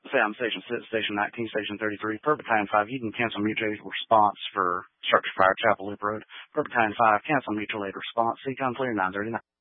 Sam, Station 6, Station 19, Station 33, Per Battalion 5, you can cancel mutual aid response for structure fire, Chapel Loop Road. Per Battalion 5, cancel mutual aid response, Seacon clear 939.